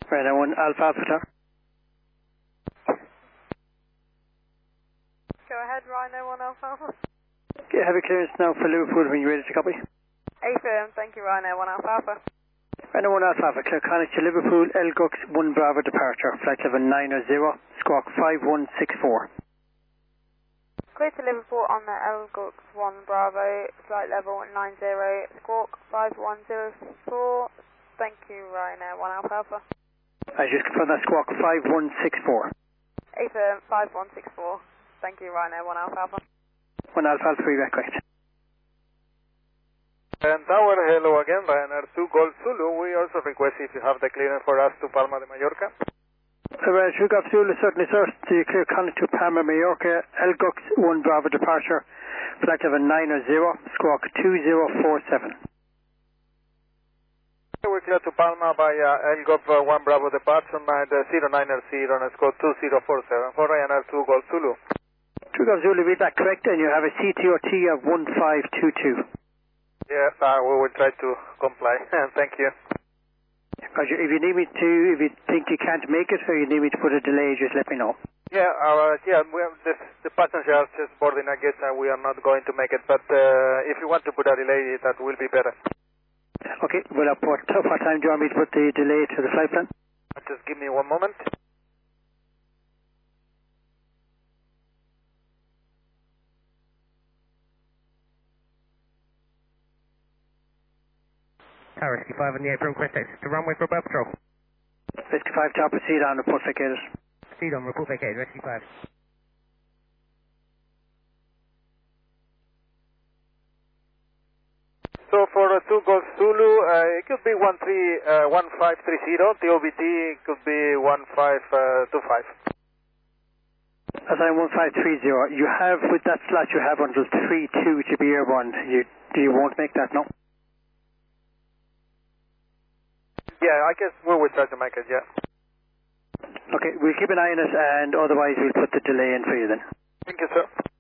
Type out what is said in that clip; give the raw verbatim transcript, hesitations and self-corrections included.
Rhino one Alpha Alpha Tower. Go ahead, Rhino one Alpha Alpha. Okay, heavy clearance now for Liverpool when you're ready to copy. Affirm, thank you, Rhino one Alpha Alpha. Rhino one Alpha Alpha, clear connect to Liverpool, L G U X one Bravo departure, flight level nine zero, squawk five one six four. Clear to Liverpool on the L G U X one Bravo, flight level nine zero, squawk five one zero four. Thank you, Rhino one Alpha Alpha. I just confirmed that squawk five one six four. Affirm, five one six four. Thank you, Rhino one Alpha Alpha. one Alpha Alpha three, correct. And Tower, hello again, Ryanair two Golf Zulu. We also request if you have the clearance for us to Palma de Mallorca. Well, two Golf Zulu, certainly, sir. The clear connect to Palma, Mallorca, L G U X one Bravo departure, flight level nine zero, squawk two zero four seven. We're clear to Palma by uh, L G U X one Bravo departure, zero nine zero, and squawk two zero four seven for Ryanair two Golf Zulu. two Golf Zulu, read that correct, and you have a C T O T of one five two two. Yes, uh, we will try to comply. Thank you. Roger, if you need me to, if you think you can't make it, or you need me to put a delay, just let me know. Yeah, uh, yeah, we have the, the passengers just boarding a gate, and we are not going to make it, but uh, if you want to put a delay, that will be better. Okay, well, uh, what, what time do you want me to put the delay to the flight plan? Just give me one moment. Tower sixty-five on the apron, request access to runway for above patrol. fifty-five, top proceed on, report vacated. Proceed on, report vacated, rescue five. So for uh, two Golf Zulu, uh, it could be one three uh, one five three zero. The O B T could be one five two five. As I one five three zero, you have, with that slot, you have until three two to be airborne. You, you won't make that, no? Yeah, I guess we will try to make it, yeah. Okay, we'll keep an eye on it, and otherwise we'll put the delay in for you then. Thank you, sir.